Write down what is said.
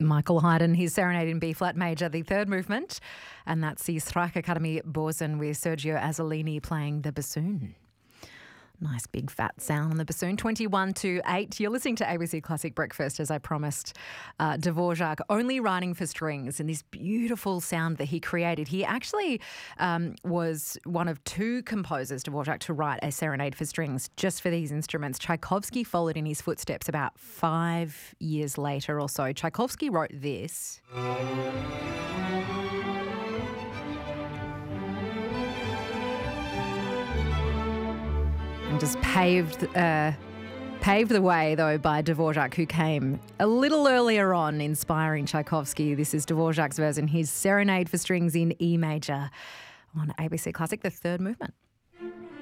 Michael Haydn, his Serenade in B-flat major, the third movement. And that's the Streicherakademie Borzen with Sergio Azzolini playing the bassoon. Nice big fat sound on the bassoon. 21-8. You're listening to ABC Classic Breakfast, as I promised. Dvorak only writing for strings and this beautiful sound that he created. He actually was one of two composers, Dvorak, to write a serenade for strings just for these instruments. Tchaikovsky followed in his footsteps about 5 years later or so. Tchaikovsky wrote this. And just paved the way, though, by Dvorak, who came a little earlier on, inspiring Tchaikovsky. This is Dvorak's version, his Serenade for Strings in E major on ABC Classic, the third movement.